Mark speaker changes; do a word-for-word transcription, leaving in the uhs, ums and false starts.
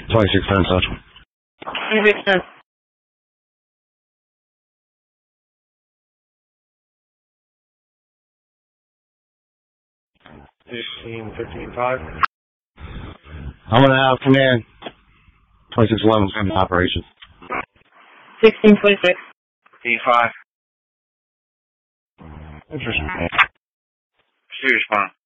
Speaker 1: twenty-six ten Central.
Speaker 2: twenty-six ten.
Speaker 3: Fifteen fifteen five.
Speaker 1: I'm gonna have command. twenty-six eleven in operation.
Speaker 2: sixteen twenty-six.
Speaker 3: E five.
Speaker 1: Interesting.
Speaker 3: Serious fun.